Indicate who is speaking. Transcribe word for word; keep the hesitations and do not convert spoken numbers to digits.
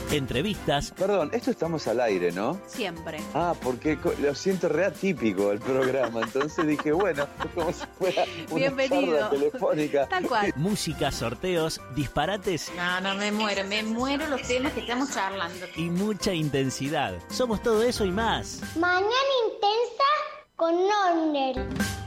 Speaker 1: entrevistas.
Speaker 2: Perdón, esto estamos al aire, ¿no?
Speaker 3: Siempre.
Speaker 2: Ah, porque co- lo siento re atípico el programa, entonces dije, bueno, es como si fuera una
Speaker 3: Bienvenido.
Speaker 2: charla telefónica.
Speaker 3: Tal cual.
Speaker 1: Música, sorteos, disparates
Speaker 4: No, no, me muero, me muero los temas que estamos charlando.
Speaker 1: y mucha intensidad. Somos todo eso y más.
Speaker 5: Mañana intensa con Norner.